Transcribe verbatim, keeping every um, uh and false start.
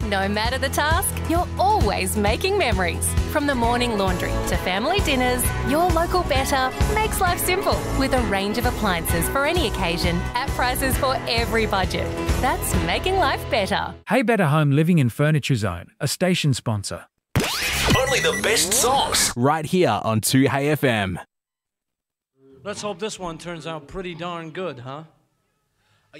No matter the task, you're always making memories. From the morning laundry to family dinners, your local Better makes life simple with a range of appliances for any occasion at prices for every budget. That's making life better. Hey Better Home Living and Furniture Zone, a station sponsor. Only the best songs right here on two Hey F M. Let's hope this one turns out pretty darn good, huh?